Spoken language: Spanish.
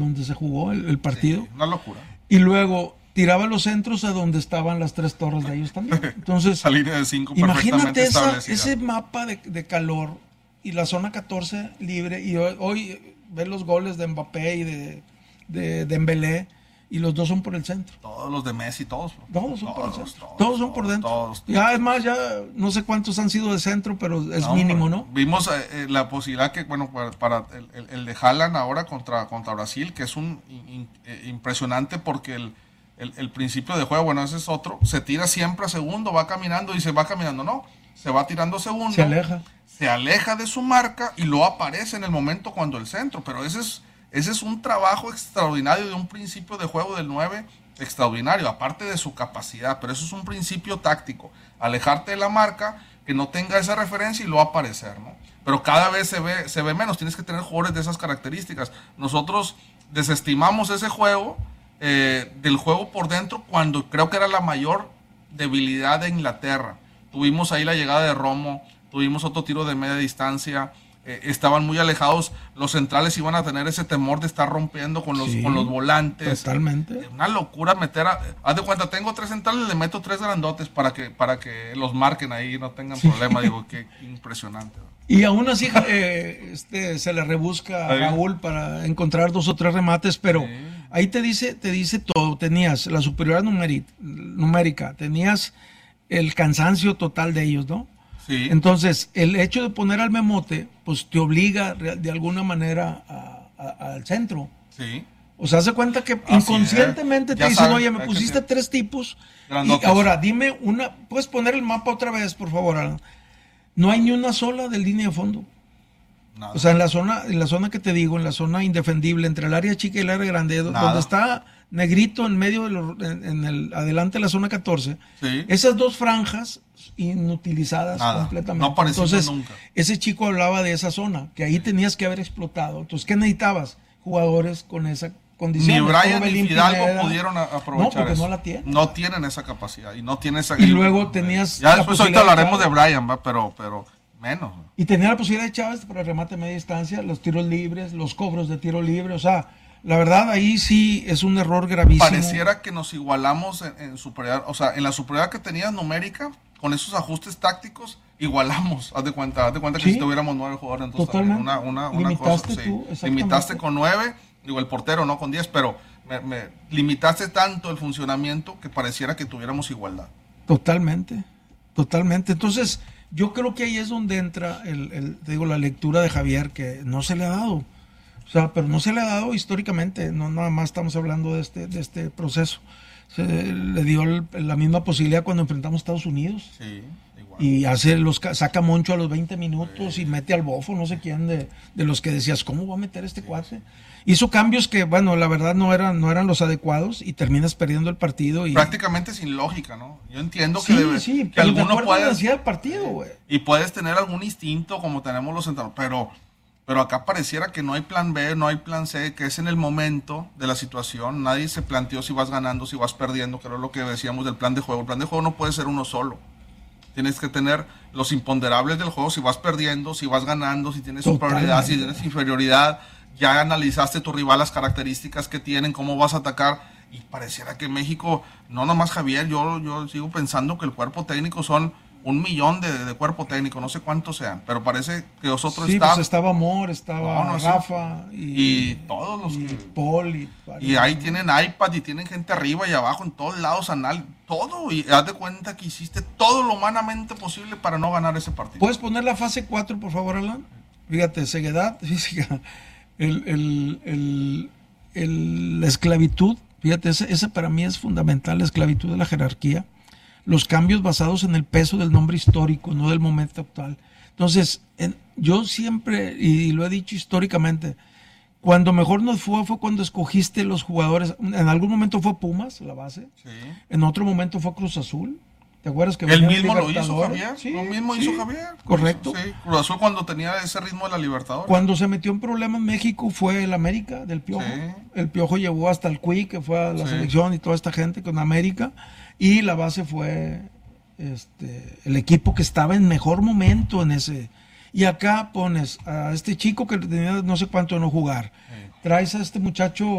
donde se jugó el partido. Sí, una locura. Y luego tiraba los centros a donde estaban las 3 torres de ellos también. Entonces, esa línea de 5 imagínate ese mapa de calor y la zona 14 libre. Y hoy ver los goles de Mbappé y de Dembélé, y los dos son por el centro. Todos los de Messi, todos. Todos son por el centro. Todos son por dentro. Todos. Ya es más, ya no sé cuántos han sido de centro, pero es mínimo, ¿no? Vimos la posibilidad que, bueno, para el de Haaland ahora contra Brasil, que es un impresionante porque el principio de juego, bueno, ese es otro, se tira siempre a segundo, va caminando y se va caminando, no, se va tirando a segundo. Se aleja de su marca y luego aparece en el momento cuando el centro, pero ese es un trabajo extraordinario de un principio de juego del 9 extraordinario, aparte de su capacidad, pero eso es un principio táctico, alejarte de la marca, que no tenga esa referencia y luego aparecer, ¿no? Pero cada vez se ve menos, tienes que tener jugadores de esas características. Nosotros desestimamos ese juego, del juego por dentro, cuando creo que era la mayor debilidad de Inglaterra. Tuvimos ahí la llegada de Romo, tuvimos otro tiro de media distancia, estaban muy alejados, los centrales iban a tener ese temor de estar rompiendo con los volantes. Totalmente. Una locura meter haz de cuenta, tengo 3 centrales, le meto 3 grandotes para que los marquen ahí y no tengan problema. Digo, qué impresionante. Y aún así se le rebusca a Raúl para encontrar 2 o 3 remates, pero ahí te dice todo. Tenías la superioridad numérica, tenías el cansancio total de ellos, ¿no? Sí. Entonces, el hecho de poner al Memote, pues te obliga de alguna manera al centro. Sí. O sea, hace cuenta que inconscientemente te dicen, oye, me pusiste 3 tipos. Y ahora, dime ¿puedes poner el mapa otra vez, por favor, Alan? No hay ni una sola de línea de fondo. Nada. O sea, en la zona que te digo, en la zona indefendible, entre el área chica y el área grande, donde está negrito en medio adelante de la zona 14, esas 2 franjas inutilizadas completamente. No apareció entonces, nunca. Ese chico hablaba de esa zona, que ahí tenías que haber explotado. Entonces, ¿qué necesitabas? Jugadores con esa condición. Ni Brian ni Fidalgo pudieron aprovechar no, porque eso. No la tienen. No tienen esa capacidad y no tienen esa. Y luego tenías. Ya después ahorita hablaremos de Brian, pero menos. Y tenía la posibilidad de Chávez para el remate a media distancia, los tiros libres, los cobros de tiro libre. O sea, la verdad ahí sí es un error gravísimo. Pareciera que nos igualamos en superioridad, o sea, en la superioridad que tenías numérica, con esos ajustes tácticos, igualamos. Haz de cuenta que si tuviéramos 9 jugadores, entonces totalmente. Una limitaste cosa, tú, limitaste con 9, digo el portero no con 10, pero me limitaste tanto el funcionamiento que pareciera que tuviéramos igualdad. Totalmente. Entonces, yo creo que ahí es donde entra te digo, la lectura de Javier, que no se le ha dado. O sea, pero no se le ha dado históricamente, no nada más estamos hablando de este proceso. Se le dio la misma posibilidad cuando enfrentamos a Estados Unidos. Sí, igual. Y saca Moncho a los 20 minutos y mete al Bofo, no sé quién de los que decías, ¿cómo va a meter este cuate? Hizo cambios que, bueno, la verdad no eran los adecuados y terminas perdiendo el partido. Prácticamente sin lógica, ¿no? Yo entiendo que alguno puede el partido, güey. Y puedes tener algún instinto como tenemos los centrales, pero acá pareciera que no hay plan B, no hay plan C, que es en el momento de la situación. Nadie se planteó si vas ganando, si vas perdiendo, que era lo que decíamos del plan de juego. El plan de juego no puede ser uno solo. Tienes que tener los imponderables del juego, si vas perdiendo, si vas ganando, si tienes superioridad, si tienes inferioridad. Ya analizaste tu rival, las características que tienen, cómo vas a atacar. Y pareciera que México, no nomás Javier, yo sigo pensando que el cuerpo técnico son 1 millón de cuerpo técnico, no sé cuántos sean, pero parece que nosotros pues estaba Amor, estaba Rafa y todos los Paul y ahí tienen iPad y tienen gente arriba y abajo en todos lados, todo, y haz de cuenta que hiciste todo lo humanamente posible para no ganar ese partido. ¿Puedes poner la fase 4, por favor, Alan? Fíjate, ceguedad física, la esclavitud, fíjate, esa para mí es fundamental, la esclavitud de la jerarquía. Los cambios basados en el peso del nombre histórico, no del momento actual. Entonces, yo siempre, y lo he dicho históricamente, cuando mejor nos fue cuando escogiste los jugadores. En algún momento fue Pumas, la base. Sí. En otro momento fue Cruz Azul. ¿Te acuerdas que él mismo lo hizo Javier? Sí, lo mismo hizo Javier. Correcto. Sí, Cruz Azul cuando tenía ese ritmo de la Libertadores. Cuando se metió en problemas en México fue el América del Piojo. Sí. El Piojo llevó hasta el Cui, que fue a la selección y toda esta gente con América. Y la base fue el equipo que estaba en mejor momento en ese. Y acá pones a este chico que tenía no sé cuánto de no jugar. traes a este muchacho